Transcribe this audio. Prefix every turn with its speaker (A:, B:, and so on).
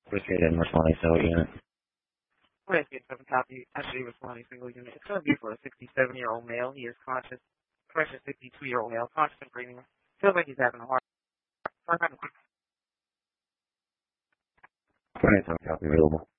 A: Appreciate it, responding single unit.
B: Let's get some copy. Actually, responding single unit. It's going to be for a 67-year-old male. He is conscious. Precious 52-year-old male. Conscious and breathing. Feels like he's having a heart.
A: Copy available.